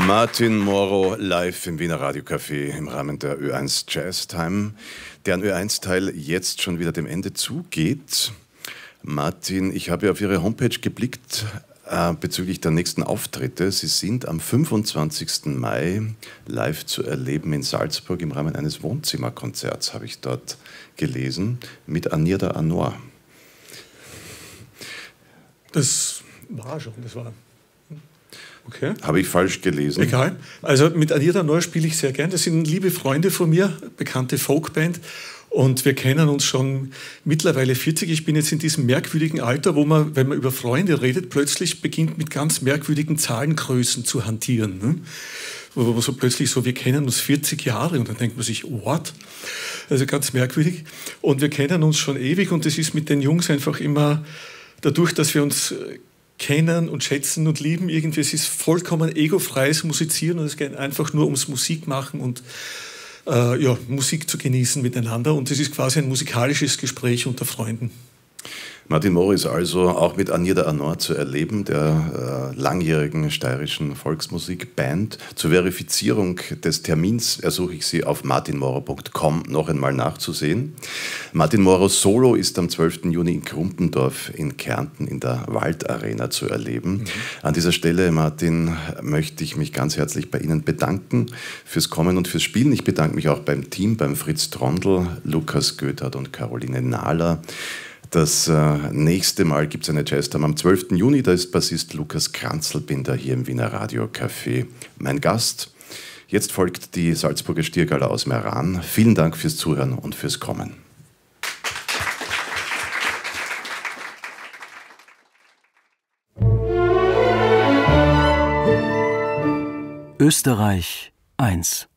Martin Moro live im Wiener Radiocafé im Rahmen der Ö1 Jazz Time, deren Ö1-Teil jetzt schon wieder dem Ende zugeht. Martin, ich habe auf Ihre Homepage geblickt bezüglich der nächsten Auftritte. Sie sind am 25. Mai live zu erleben in Salzburg im Rahmen eines Wohnzimmerkonzerts, habe ich dort gelesen, mit Anir Anor. Das war schon, das war... Okay. Habe ich falsch gelesen? Egal. Also mit Anir Anor spiele ich sehr gern. Das sind liebe Freunde von mir, bekannte Folkband. Und wir kennen uns schon mittlerweile 40. Ich bin jetzt in diesem merkwürdigen Alter, wo man, wenn man über Freunde redet, plötzlich beginnt mit ganz merkwürdigen Zahlengrößen zu hantieren. Ne? Wo so plötzlich so, wir kennen uns 40 Jahre und dann denkt man sich, what? Also ganz merkwürdig. Und wir kennen uns schon ewig und das ist mit den Jungs einfach immer dadurch, dass wir uns kennen und schätzen und lieben. Irgendwie, es ist vollkommen egofreies Musizieren und es geht einfach nur ums Musikmachen und Musik zu genießen miteinander. Und es ist quasi ein musikalisches Gespräch unter Freunden. Martin Moro ist also auch mit Anir Anor zu erleben, der langjährigen steirischen Volksmusikband. Zur Verifizierung des Termins ersuche ich Sie auf martinmoro.com noch einmal nachzusehen. Martin Moro Solo ist am 12. Juni in Krumpendorf in Kärnten in der Waldarena zu erleben. An dieser Stelle, Martin, möchte ich mich ganz herzlich bei Ihnen bedanken fürs Kommen und fürs Spielen. Ich bedanke mich auch beim Team, beim Fritz Trondl, Lukas Göthert und Caroline Nahler. Das nächste Mal gibt es eine Jazz-Time am 12. Juni. Da ist Bassist Lukas Kranzlbinder hier im Wiener Radiocafé mein Gast. Jetzt folgt die Salzburger Stiergala aus Meran. Vielen Dank fürs Zuhören und fürs Kommen. Österreich 1